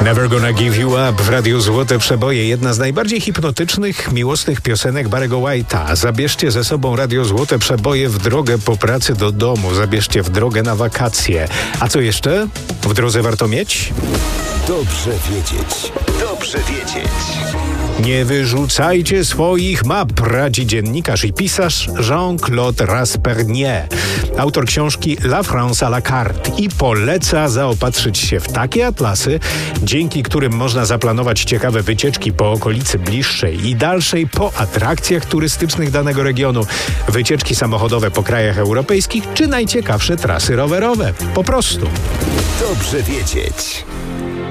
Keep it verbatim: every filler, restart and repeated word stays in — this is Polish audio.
Never Gonna Give You Up w Radiu Złote Przeboje. Jedna z najbardziej hipnotycznych, miłosnych piosenek Barry'ego White'a. Zabierzcie ze sobą Radio Złote Przeboje w drogę po pracy do domu. Zabierzcie w drogę na wakacje. A co jeszcze w drodze warto mieć? Dobrze wiedzieć. Dobrze wiedzieć. Nie wyrzucajcie swoich map, radzi dziennikarz i pisarz Jean-Claude Raspernier, autor książki La France à la carte, i poleca zaopatrzyć się w takie atlasy, dzięki którym można zaplanować ciekawe wycieczki po okolicy bliższej i dalszej, po atrakcjach turystycznych danego regionu, wycieczki samochodowe po krajach europejskich czy najciekawsze trasy rowerowe. Po prostu. Dobrze wiedzieć.